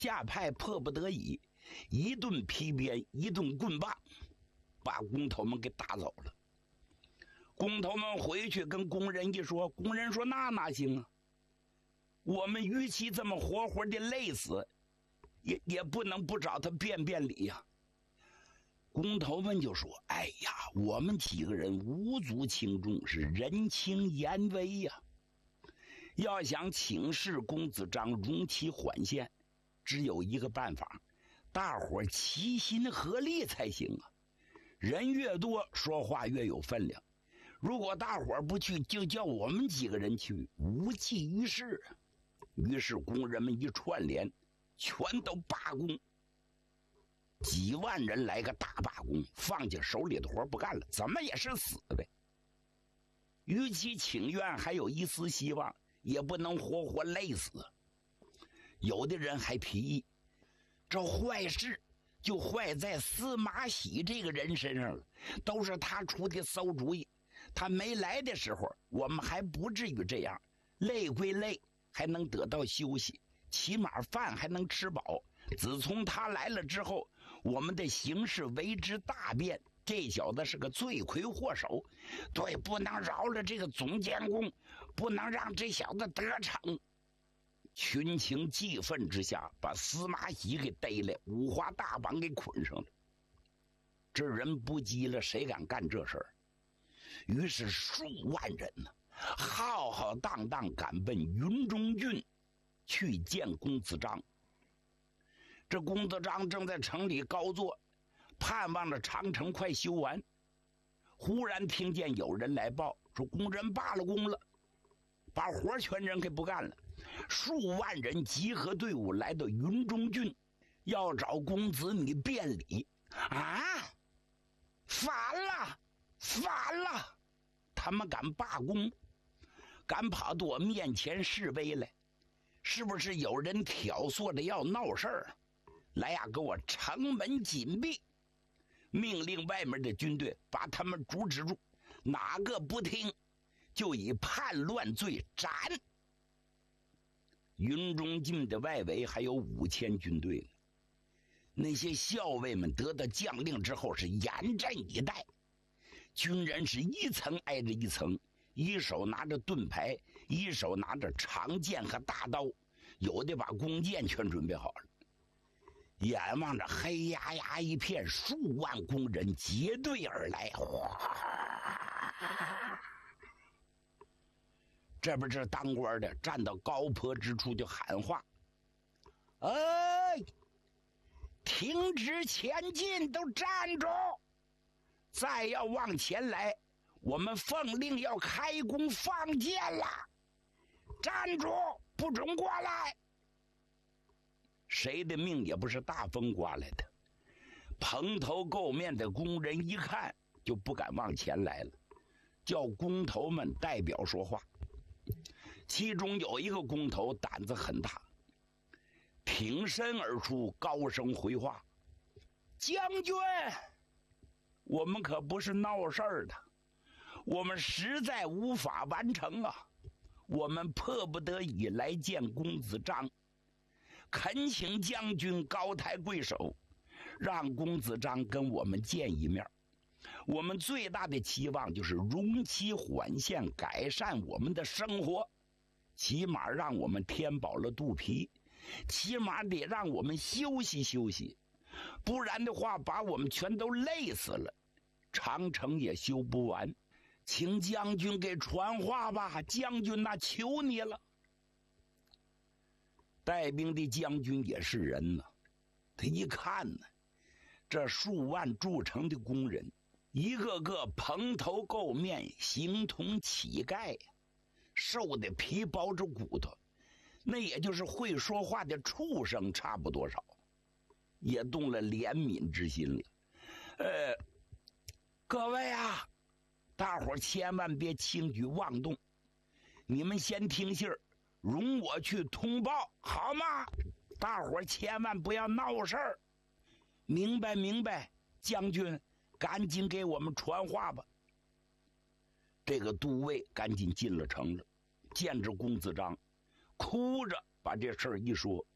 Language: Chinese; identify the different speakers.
Speaker 1: 下派迫不得已，一顿皮鞭，一顿棍棒，把工头们给打走了。工头们回去跟工人一说，工人说那哪行啊，我们与其这么活活的累死，也不能不找他辩辩理呀。工头们就说，哎呀，我们几个人无足轻重，是人情言微呀，要想请示公子章容其缓宪，只有一个办法，大伙齐心合力才行啊。人越多，说话越有分量。如果大伙不去，就叫我们几个人去，无济于事啊。于是工人们一串联，全都罢工。几万人来个大罢工，放下手里的活不干了，怎么也是死呗。与其情愿还有一丝希望，也不能活活累死。有的人还提议，这坏事就坏在司马喜这个人身上了，都是他出的馊主意。他没来的时候，我们还不至于这样，累归累，还能得到休息，起码饭还能吃饱。自从他来了之后，我们的形势为之大变。这小子是个罪魁祸首，对，不能饶了这个总监工，不能让这小子得逞。群情激愤之下，把司马喜给逮来，五花大绑给捆上了。这人不急了，谁敢干这事儿？于是数万人呢，浩浩荡荡赶奔云中郡去见公子章。这公子章正在城里高坐，盼望着长城快修完。忽然听见有人来报，说工人罢了工了，把活全人给不干了。数万人集合队伍来到云中郡，要找公子女辩理。啊，反了，反了！他们敢罢工，敢跑到我面前示威来，是不是有人挑唆着要闹事儿？来呀，给我城门紧闭，命令外面的军队把他们阻止住，哪个不听，就以叛乱罪斩。云中郡的外围还有5000军队呢，那些校尉们得到将令之后是严阵以待，军人是一层挨着一层，一手拿着盾牌，一手拿着长剑和大刀，有的把弓箭全准备好了。眼望着黑压压一片，数万工人结队而来，这不是当官的站到高坡之处就喊话：哎，停止前进，都站住！再要往前来，我们奉令要开弓放箭了！站住，不准过来！谁的命也不是大风刮来的，蓬头垢面的工人一看就不敢往前来了，叫工头们代表说话。其中有一个工头胆子很大，挺身而出，高声回话：将军，我们可不是闹事儿的，我们实在无法完成啊，我们迫不得已来见公子章，恳请将军高抬贵手，让公子章跟我们见一面。我们最大的期望就是容其缓宪，改善我们的生活，起码让我们填饱了肚皮，起码得让我们休息休息，不然的话把我们全都累死了，长城也修不完。请将军给传话吧，将军呐，求你了。带兵的将军也是人呐，他一看呢，这数万筑城的工人一个个蓬头垢面，形同乞丐呀，瘦的皮包着骨头，那也就是会说话的畜生差不多少，也动了怜悯之心了。各位啊，大伙千万别轻举妄动，你们先听信儿，容我去通报，好吗？大伙千万不要闹事儿，明白明白？将军，赶紧给我们传话吧。这个都尉赶紧进了城了，见着公子章，哭着把这事儿一说。